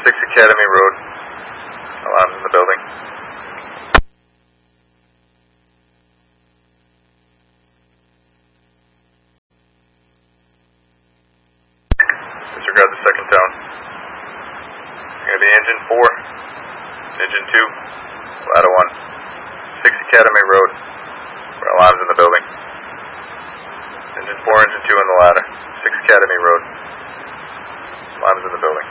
6 Academy Road. Alarms in the building. Disregard the second tone. It's going to be engine 4, engine 2, ladder 1, 6 Academy Road. Alarms in the building. Engine 4, engine 2 in the ladder, 6 Academy Road. Alarms in the building.